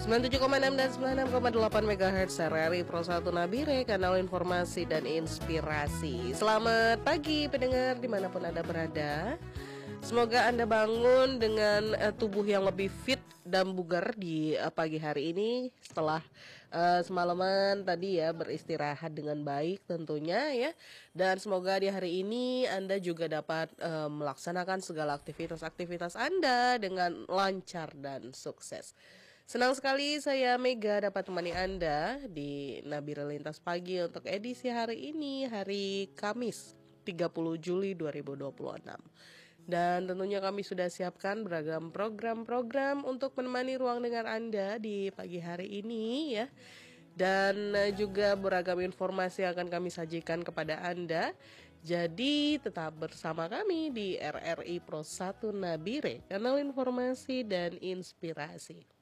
97,6 dan 96,8 MHz RRI Pro 1 Nabire, kanal informasi dan inspirasi. Selamat pagi pendengar dimanapun Anda berada. Semoga Anda bangun dengan tubuh yang lebih fit dan bugar di pagi hari ini setelah semalaman tadi ya beristirahat dengan baik tentunya ya. Dan semoga di hari ini Anda juga dapat melaksanakan segala aktivitas-aktivitas Anda dengan lancar dan sukses. Senang sekali saya Mega dapat temani Anda di Nabire Lintas Pagi untuk edisi hari ini, hari Kamis 30 Juli 2026. Dan tentunya kami sudah siapkan beragam program-program untuk menemani ruang dengar Anda di pagi hari ini ya. Dan juga beragam informasi yang akan kami sajikan kepada Anda. Jadi tetap bersama kami di RRI Pro 1 Nabire, kanal informasi dan inspirasi.